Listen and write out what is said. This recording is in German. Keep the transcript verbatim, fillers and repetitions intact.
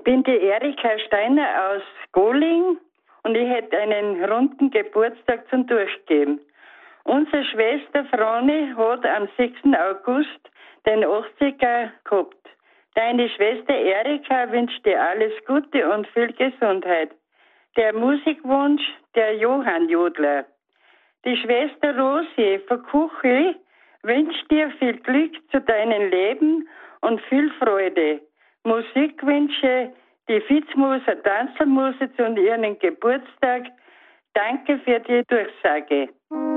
Ich bin die Erika Steiner aus Gohling und ich hätte einen runden Geburtstag zum Durchgeben. Unsere Schwester Froni hat am sechsten August den achtziger gehabt. Deine Schwester Erika wünscht dir alles Gute und viel Gesundheit. Der Musikwunsch, der Johann Jodler. Die Schwester Rosi von Kuchel wünscht dir viel Glück zu deinem Leben und viel Freude. Musikwünsche, die Fitzmoser Tanzelmuse zu ihrem Geburtstag. Danke für die Durchsage.